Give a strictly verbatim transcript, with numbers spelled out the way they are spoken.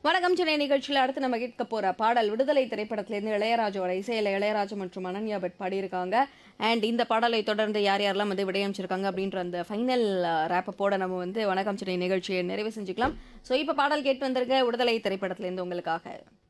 வணக்கம் சென்னை நிகழ்ச்சியில் அடுத்து நம்ம கேட்க போற பாடல் விடுதலை திரைப்படத்திலிருந்து இளையராஜோட இசையில இளையராஜா மற்றும் அனன்யா பட் பாடியிருக்காங்க. அண்ட் இந்த பாடலை தொடர்ந்து யார் யாரெல்லாம் வந்து விடையமைச்சிருக்காங்க அப்படின்ற அந்த ஃபைனல் ரேப்பப்போட நம்ம வந்து வணக்கம் சென்னை நிகழ்ச்சியை நிறைவு செஞ்சுக்கலாம். ஸோ இப்போ பாடல் கேட்டு வந்திருக்க விடுதலை திரைப்படத்திலிருந்து உங்களுக்காக.